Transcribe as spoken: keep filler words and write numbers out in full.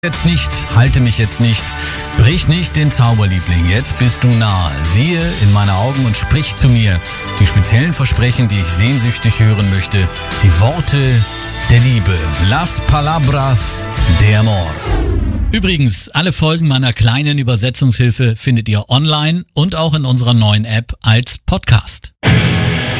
Jetzt nicht, halte mich jetzt nicht, brich nicht den Zauberliebling, jetzt bist du nah. Siehe in meine Augen und sprich zu mir die speziellen Versprechen, die ich sehnsüchtig hören möchte, die Worte der Liebe. Las palabras de amor. Übrigens, alle Folgen meiner kleinen Übersetzungshilfe findet ihr online und auch in unserer neuen App als Podcast.